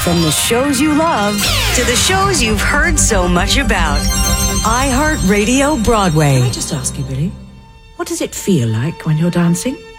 From the shows you love to the shows you've heard so much about. iHeartRadio Broadway. Can I just ask you, Billy, what does it feel like when you're dancing?